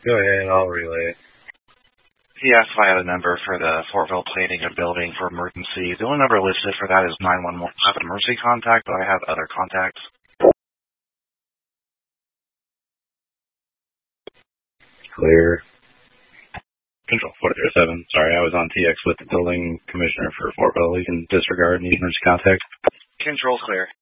Go ahead, I'll relay it. He asked if I had a number for the Fortville Planning and Building for emergency. The only number listed for that is 911. I have an emergency contact, but I have other contacts. Clear. Control 407. Sorry, I was on TX with the building commissioner for Fortville. You can disregard the emergency contact. Control clear.